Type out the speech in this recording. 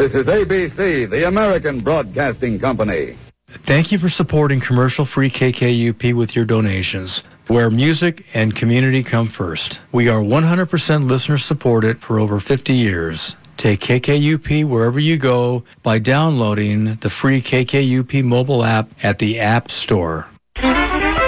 This is ABC, the American Broadcasting Company. Thank you for supporting commercial-free KKUP with your donations, where music and community come first. We are 100% listener-supported for over 50 years. Take KKUP wherever you go by downloading the free KKUP mobile app at the App Store.